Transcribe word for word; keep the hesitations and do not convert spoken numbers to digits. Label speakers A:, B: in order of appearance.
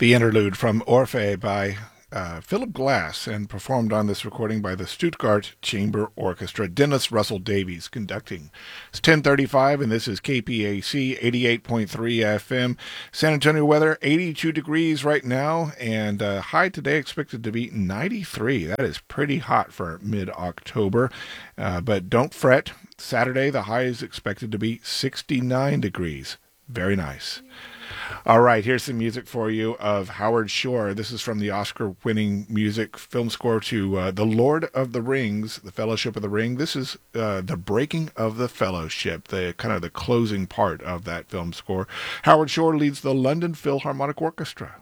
A: The interlude from Orphe by uh, Philip Glass and performed on this recording by the Stuttgart Chamber Orchestra. Dennis Russell Davies conducting. It's ten thirty-five and this is K P A C eighty-eight point three F M. San Antonio weather, eighty-two degrees right now, and uh, high today expected to be ninety-three. That is pretty hot for mid-October, uh, but don't fret. Saturday, the high is expected to be sixty-nine degrees. Very nice. All right, here's some music for you of Howard Shore. This is from the Oscar-winning music film score to uh, The Lord of the Rings, The Fellowship of the Ring. This is uh, The Breaking of the Fellowship, the kind of the closing part of that film score. Howard Shore leads the London Philharmonic Orchestra.